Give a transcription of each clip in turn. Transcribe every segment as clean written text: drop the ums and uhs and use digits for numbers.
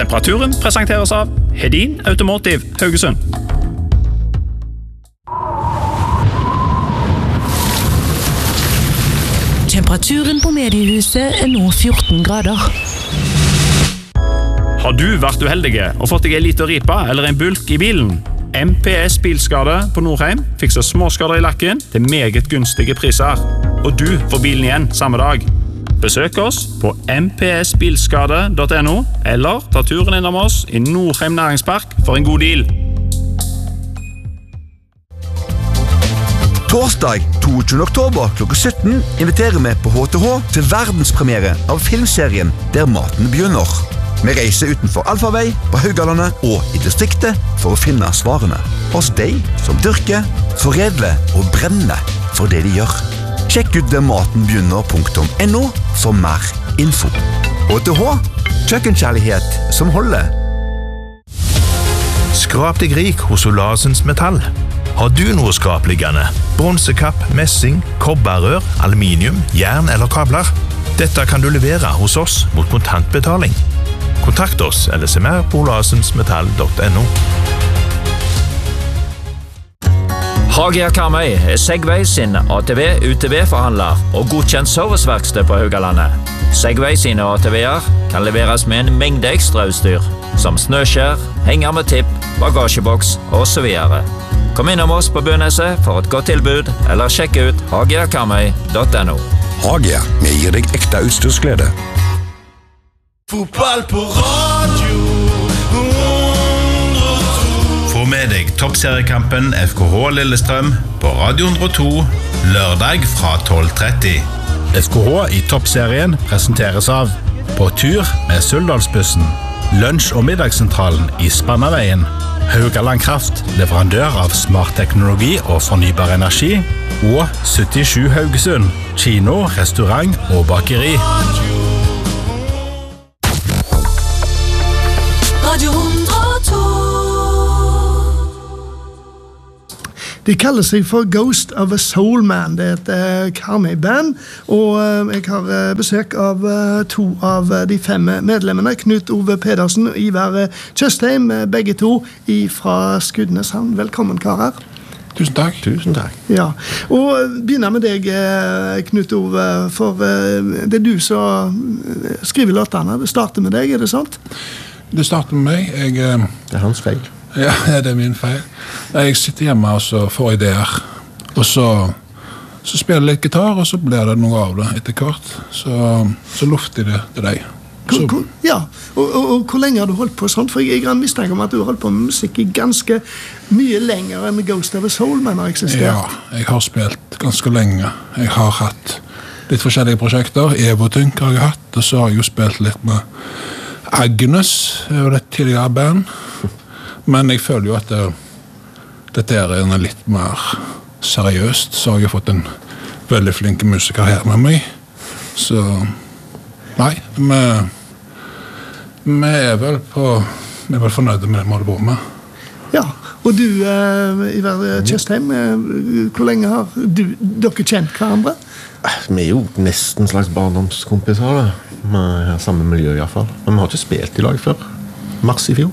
Temperaturen presenteres av Hedin Automotive Haugesund. Temperaturen på mediehuset nå 14 grader. Har du vært uheldige og fått deg en liten ripa eller en bulk i bilen? MPS Bilskade på Nordheim fikser småskader i lakken til meget gunstige priser. Og du får bilen igjen samme dag. Besøk oss på mpsbilskade.no eller ta turen innom oss i Nordheim Næringspark for en god deal. Torsdag 22. oktober klokka 17 inviterer vi på HTH til verdenspremiere av filmserien Der maten begynner. Vi reiser utenfor Alfavei, på Haugalandet og i distriktet for å finne svarene hos deg som dyrker, foredler og brenner for det de gjør. Sjekk ut dermatenbegynner.no for mer info. HTH, kjøkkenkjærlighet som holder. Skrap deg rik hos Olasens Metall. Har du noe skrapliggende? Bronsekapp, messing, kobberrør, aluminium, jern eller kabler? Dette kan du levere hos oss mot kontantbetaling. Kontakt oss eller se mer på olasensmetall.no. Hagia Karmøy Segway sin ATV-UTV-forhandler og godkjent serviceverksted på Haugalandet. Segway sine ATV-er kan leveres med en mengde ekstra utstyr, som snøskjær, henger med tipp, bagasjeboks og så videre. Kom innom oss på Bøneset for et godt tilbud, eller sjekk ut hagiakarmøy.no. Hagia, vi gir deg ekte utstyrsglede. Fotball på radio 102. Få med deg toppseriekampen FKH Lillestrøm på Radio 102 lørdag fra 12:30. FKH i toppserien presenteres av På tur med Suldalsbussen, lunsj- og middagssentralen i Spannaveien, Haugaland Kraft, leverandør av smart teknologi og fornybar energi, og 77 Haugesund, kino, restaurant og bakeri. Radio 102. De kaller seg for Ghost of a Soul Man. Det er et Karmøy-band, og jeg har besøk av 2 av de 5 medlemmene, Knut Ove Pedersen og Ivar Tjøstheim, begge 2 fra Skudeneshavn. Velkommen, karer. Tusen takk. Tusen takk. Ja, og begynner med deg, Knut Ove, for det er du som skriver låtene. Det starter med deg, er det sant? Det starter med meg. Det er hans feil. Ja, det er min feil. Jeg sitter hjemme og så får ideer. Og så spiller jeg litt gitar, og så blir det noe av det etter hvert. Så lufter jeg det til deg. Ja, og hvor lenge har du holdt på sånt? For jeg har mistanke om at du har holdt på med musikk i ganske mye lenger enn Ghost of a Soul Man har eksistert. Ja, jeg har spilt ganske lenge. Jeg har hatt litt forskjellige prosjekter. Evotynk har jeg hatt, og så har jeg jo spilt litt med Agnes, det var et tidligere band. Men jeg føler jo at dette er litt mer seriøst, så har jeg fått en veldig flink musiker her med meg. Så nei, vi er vel fornøyde med det vi holder på med. Ja, og du, Ivar Tjøstheim, hvor lenge har dere kjent hverandre? Vi er jo nesten slags barndomskompiser, vi har samme miljø i hvert fall. Men vi har ikke spilt i lag før. Mars i fjor.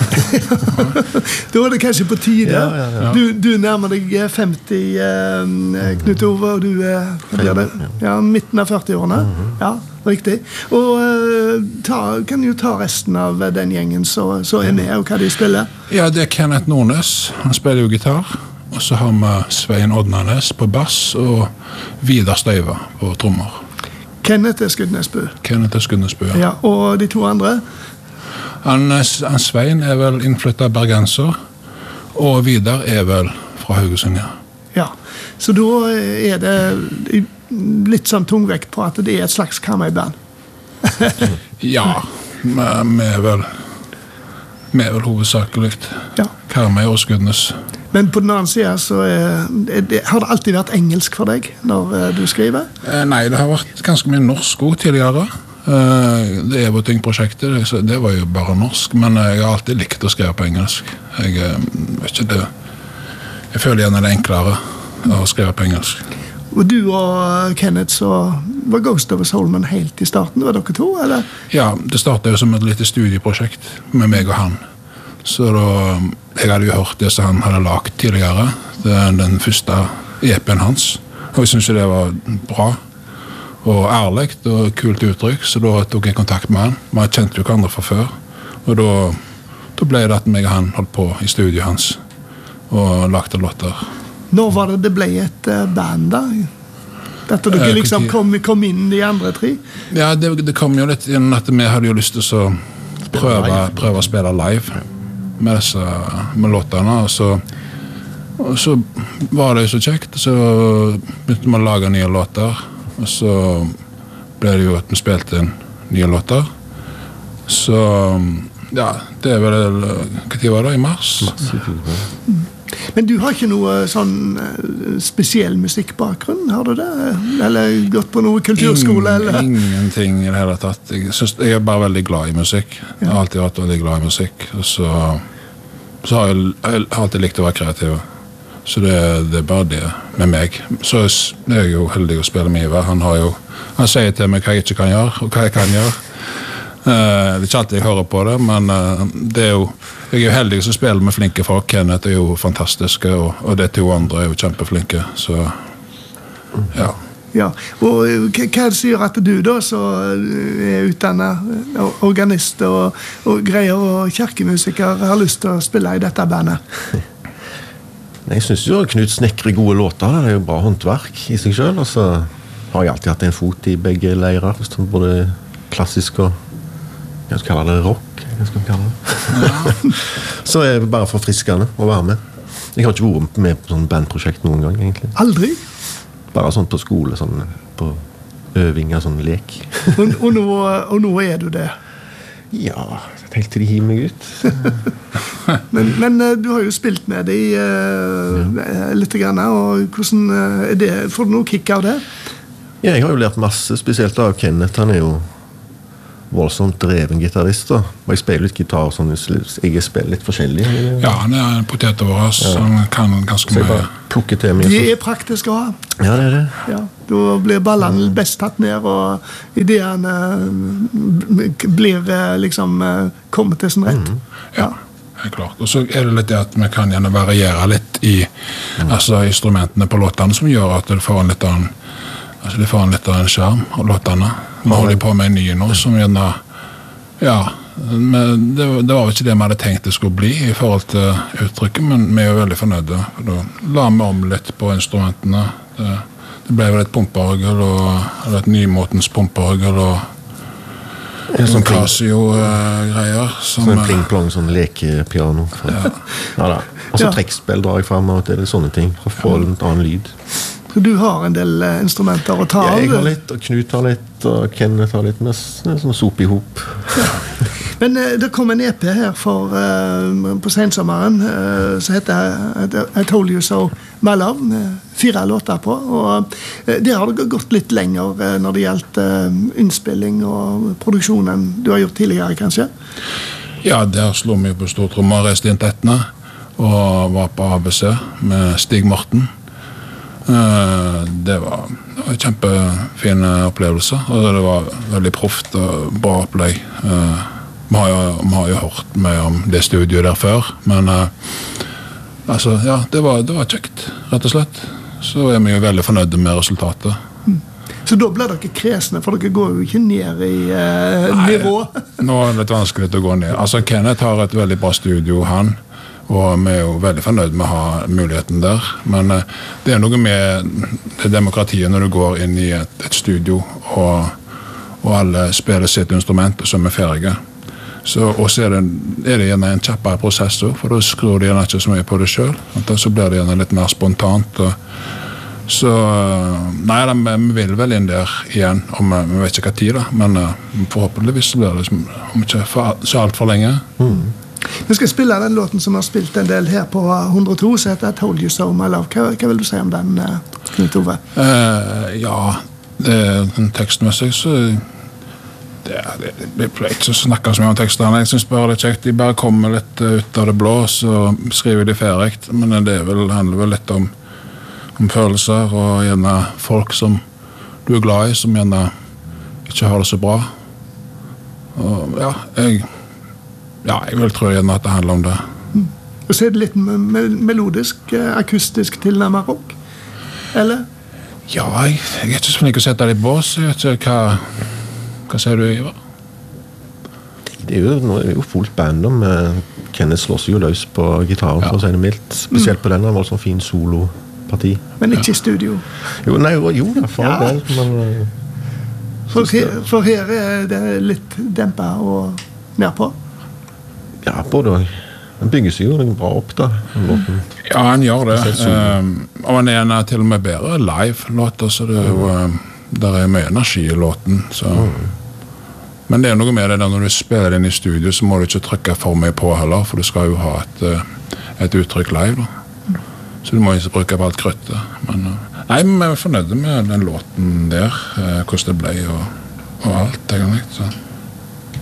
Da er det kanskje på tide. Ja. Du nærmer deg 50, Knut Ove, og du er midten av 40-årene. Ja, riktig. Og kan du ta resten av den gjengen så er med, og hva de spiller? Ja, det er Kenneth Nordnes. Han spiller jo gitar. Og så har vi Svein Odnanes på bass, og Vidar Støyva på trommer. Kenneth er Skudenesbø. Ja. Og de 2 andre? Han Svein er vel innflyttet bergenser, og Vidar er vel fra Haugesund, ja. Ja, så da er det litt sånn tungvekt på at det er et slags Karmøy-band. Ja, vi er vel hovedsakelig Karmøy og Skudenes. Men på den annen side så har det alltid vært engelsk for deg når du skriver? Nei, det har vært ganske mye norsk også tidligere. Det Evoting-prosjektet, det var jo bare norsk, men jeg har alltid likt å skrive på engelsk. Jeg føler gjerne det enklere å skrive på engelsk. Og du og Kenneth, så var Ghost of a Soulman helt I starten, var dere to, eller? Ja, det startet jo som et lite studieprosjekt med meg og han. Så da, jeg hadde jo hørt det som han hadde lagt tidligere, den første EP-en hans, og jeg synes jo det var bra, og ærligt og kult uttrykk, så da tok jeg kontakt med han. Man kjente jo ikke andre fra før, og da ble det at meg og han holdt på I studiet hans, og lagte låter. Når var det ble et band da? Dette dere liksom kom inn de andre tre? Ja, det kom jo litt inn at vi hadde jo lyst til å prøve å spille live med låtene, og så var det jo så kjekt, så begynte vi å lage nye låter, og så ble det jo at vi spilte inn nye låter. Så ja, det vel, hva tid var det? I mars? Men du har ikke noe sånn spesiell musikkbakgrunn, har du det? Eller gått på noe kulturskole? Ingenting I det hele tatt. Jeg bare veldig glad I musikk. Jeg har alltid vært veldig glad I musikk. Og så har jeg alltid likt å være kreativ. Så det bare det med meg. Så er jeg jo heldig å spille med Ivar. Han sier til meg hva jeg ikke kan gjøre, og hva jeg kan gjøre. Det ikke alltid jeg hører på det, men det jo, jeg jo heldig som spiller med flinke folk. Kenneth jo fantastiske, og de to andre jo kjempeflinke, så ja. Ja, og hva sier at du da, så utdannet organist og greier og kirkemusiker, har lyst til å spille I dette bandet? Jeg synes jo Knut snekrer gode låter, det jo bra håndverk I seg selv, og så har jeg alltid hatt en fot I begge leirer, både klassisk og jeg skal kalle det rock, så det bare forfriskende å være med. Jeg har ikke vært med på sånn bandprosjekt noen gang, egentlig. Aldri? Bare sånn på skole, sånn på øvinger, sånn lek. og nå du det? Ja, helt til de hiver meg ut. men du har jo spilt med dem litt grann, og hvordan det? Får du noe kick av det? Ja, jeg har jo lært masse, spesielt av Kenneth. Han jo voldsomt dreven gitarrist da. Jeg spiller litt gitar sånn, jeg spiller litt forskjellig. Ja, han en potet over oss som kan ganske mye. Plukke til meg. Det praktisk å ha. Ja, det det. Ja, da blir ballene best tatt ned, og ideene blir liksom kommet til sin rett. Ja, helt klart. Og så det litt det at vi kan gjerne variere litt I altså, instrumentene på låtene, som gjør at det får en litt annen det får en litt av en skjerm av låtene. Vi holder på med en ny nå, som gjerne ja, men det var vel ikke det vi hadde tenkt det skulle bli I forhold til uttrykket, men vi jo veldig fornøyde. Da la vi om litt på instrumentene. Det ble vel et pumpeorgel, eller et nymåtens pumpeorgel, og sånn Casio-greier. Sånn en pling-plong, sånn lekepiano. Ja da. Og så trekkspill drar jeg frem, og det sånne ting, for å få en annen lyd. Så du har en del instrumenter å ta av? Ja, jeg har litt, og Knut har litt, og Kenneth har litt, med sånn sop I hop. Ja. Men det kom en EP her på sensommeren, som heter I Told You So, My Love, med 4 låter på, og det har det gått litt lenger når det gjeldt innspilling og produksjonen du har gjort tidligere, kanskje? Ja, der slo vi på stortrommet, reiste inn til Etna, og var på ABC med Stig Morten. Det var en kjempefine opplevelser, og det var veldig proft og bra opplegg. Vi har jo hørt mye om det studiet der før, men altså, ja, det var kjekt, rett og slett. Så vi jo veldig fornøyde med resultatet. Så da ble dere kresne, for dere går jo ikke ned I nivå? Nå det litt vanskelig å gå ned. Altså, Kenneth har et veldig bra studio, han. Og vi jo veldig fornøyd med å ha muligheten der. Men det noe med det demokratiet når du går inn I et studio, og alle spiller sitt instrument, og så ferdige. Og så det gjerne en kjappere prosess, for da skrur de gjerne ikke så mye på det selv. Så blir det gjerne litt mer spontant. Så nei, vi vil vel inn der igjen, vi vet ikke hva tid da, men forhåpentligvis så blir det om ikke så alt for lenge. Vi skal spille den låten som har spilt en del her på 102, så heter I Told You So, My Love. Hva vil du si om den, Knut Ove? Ja, tekstmessig så det pleier ikke å snakke så mye om teksterne. Jeg synes bare det kjekt. De bare kommer litt ut av det blå, så skriver de ferdig. Men det handler vel litt om om følelser, og gjerne folk som du glad i, som gjerne ikke har det så bra. Og jeg vil tro gjerne at det handler om det. Og så det litt melodisk, akustisk tilnærmet rock, eller? Ja, jeg er ikke så flink å sette det i bås. Jeg vet ikke hva sier du, Ivar? Det er jo fullt band med Kenneth slår seg jo løs på gitaren, for å si det mildt. Spesielt på den, han var sånn fin soloparti. Men ikke i studio? Jo da, for det. Men, for her er det litt dempet og nærpå? Ja, både og. Han bygger seg jo bra opp da, låten. Ja, han gjør det. Og han er til og med bedre live-låter, så det er jo der er mye energi i låten. Så. Men det er noe med det der når du spiller inn i studio, så må du ikke trykke for mye på heller, for du skal jo ha et uttrykk live da. Så du må ikke bruke på alt krøttet. Men vi er fornøyde med den låten der, hvordan det ble og alt egentlig. Så.